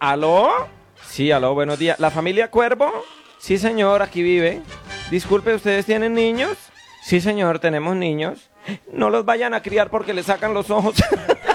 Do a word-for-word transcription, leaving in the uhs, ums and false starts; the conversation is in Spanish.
¿Aló? Sí, aló, buenos días. ¿La familia Cuervo? Sí, señor, aquí vive. Disculpe, ¿ustedes tienen niños? Sí, señor, tenemos niños. No los vayan a criar porque le sacan los ojos.